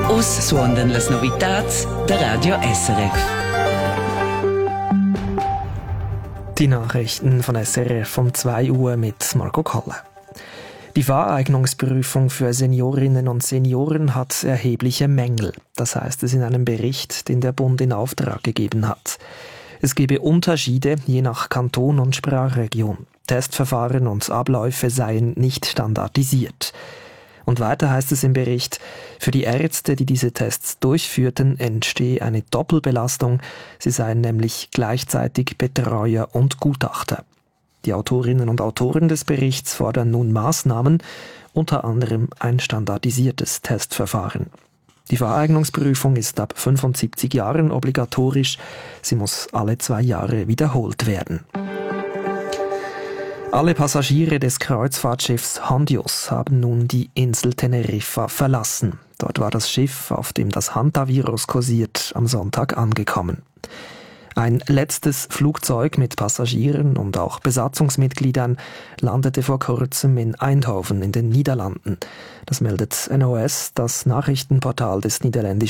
Us suondan las novitats der Radio SRF. Die Nachrichten von SRF um 2 Uhr mit Marco Kolle. Die Fahreignungsprüfung für Seniorinnen und Senioren hat erhebliche Mängel. Das heißt es in einem Bericht, den der Bund in Auftrag gegeben hat. Es gebe Unterschiede je nach Kanton und Sprachregion. Testverfahren und Abläufe seien nicht standardisiert. Und weiter heißt es im Bericht, für die Ärzte, die diese Tests durchführten, entstehe eine Doppelbelastung. Sie seien nämlich gleichzeitig Betreuer und Gutachter. Die Autorinnen und Autoren des Berichts fordern nun Maßnahmen, unter anderem ein standardisiertes Testverfahren. Die Fahreignungsprüfung ist ab 75 Jahren obligatorisch. Sie muss alle 2 Jahre wiederholt werden. Alle Passagiere des Kreuzfahrtschiffs Hondius haben nun die Insel Teneriffa verlassen. Dort war das Schiff, auf dem das Hantavirus kursiert, am Sonntag angekommen. Ein letztes Flugzeug mit Passagieren und auch Besatzungsmitgliedern landete vor kurzem in Eindhoven in den Niederlanden. Das meldet NOS, das Nachrichtenportal des niederländischen